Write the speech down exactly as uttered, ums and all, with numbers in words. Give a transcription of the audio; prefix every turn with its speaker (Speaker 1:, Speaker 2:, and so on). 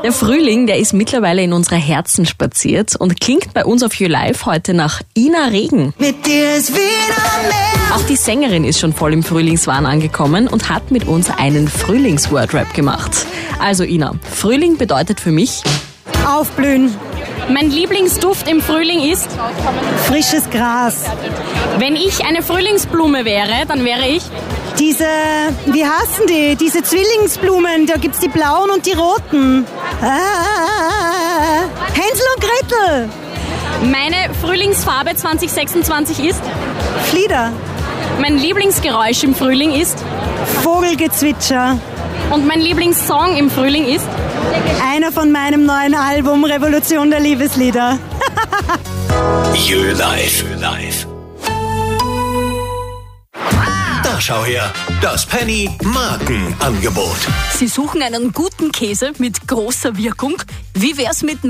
Speaker 1: Der Frühling, der ist mittlerweile in unsere Herzen spaziert und klingt bei uns auf YouLive heute nach Ina Regen.
Speaker 2: Mit dir ist wieder mehr.
Speaker 1: Auch die Sängerin ist schon voll im Frühlingswahn angekommen und hat mit uns einen Frühlings-Wordrap gemacht. Also Ina, Frühling bedeutet für mich
Speaker 3: Aufblühen.
Speaker 4: Mein Lieblingsduft im Frühling ist?
Speaker 3: Frisches Gras.
Speaker 4: Wenn ich eine Frühlingsblume wäre, dann wäre ich?
Speaker 3: Diese, wie heißen die? Diese Zwillingsblumen, da gibt's die blauen und die roten. Ah, Hänsel und Gretel.
Speaker 4: Meine Frühlingsfarbe zwanzig sechsundzwanzig ist?
Speaker 3: Flieder.
Speaker 4: Mein Lieblingsgeräusch im Frühling ist?
Speaker 3: Vogelgezwitscher.
Speaker 4: Und mein Lieblingssong im Frühling ist?
Speaker 3: Einer von meinem neuen Album Revolution der Liebeslieder.
Speaker 5: YouLive. Da schau her, das Penny Markenangebot.
Speaker 6: Sie suchen einen guten Käse mit großer Wirkung? Wie wär's mit